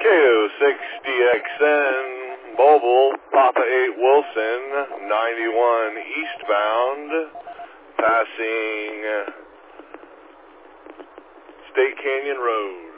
KO6DXN, Mobile, Papa 8 Wilson, 91 eastbound, passing State Canyon Road.